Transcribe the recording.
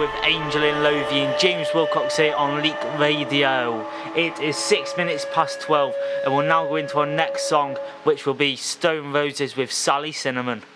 with Angel in Lothian. James Wilcox here on Leak Radio. It is 6 minutes past 12 and we'll now go into our next song, which will be Stone Roses with Sally Cinnamon.